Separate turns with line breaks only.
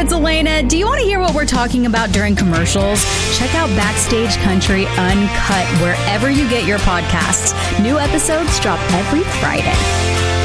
it's Elena. Do you want to hear what we're talking about during commercials? Check out Backstage Country Uncut wherever you get your podcasts. New episodes drop every Friday.